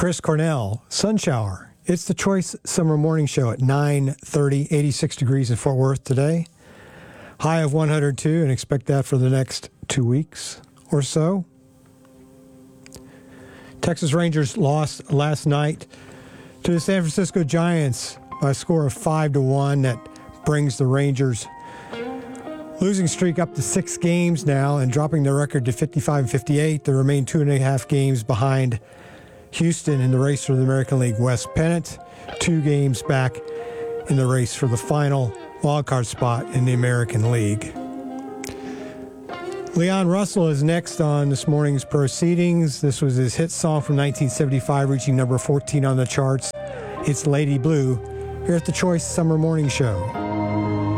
Chris Cornell, Sun Shower. It's the Choice Summer Morning Show at 9:30, 86 degrees in Fort Worth today. High of 102, and expect that for the next 2 weeks or so. Texas Rangers lost last night to the San Francisco Giants by a score of 5-1. That brings the Rangers' losing streak up to 6 games now and dropping their record to 55-58. They remain 2.5 games behind Houston in the race for the American League West pennant, 2 games back in the race for the final wildcard spot in the American League. Leon Russell is next on this morning's proceedings. This was his hit song from 1975, reaching number 14 on the charts. It's Lady Blue, here at the Choice Summer Morning Show.